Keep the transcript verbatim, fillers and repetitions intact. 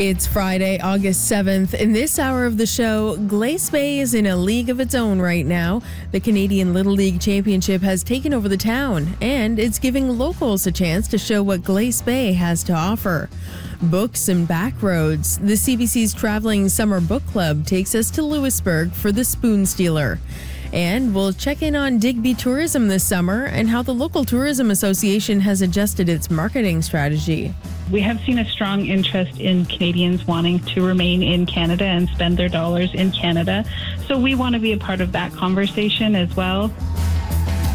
It's Friday, August seventh. In this hour of the show, Glace Bay is in a league of its own right now. The Canadian Little League Championship has taken over the town, and it's giving locals a chance to show what Glace Bay has to offer. Books and back roads. The C B C's Traveling Summer Book Club takes us to Lewisburg for The Spoon Stealer. And we'll check in on Digby Tourism this summer and how the local tourism association has adjusted its marketing strategy. We have seen a strong interest in Canadians wanting to remain in Canada and spend their dollars in Canada. So we want to be a part of that conversation as well.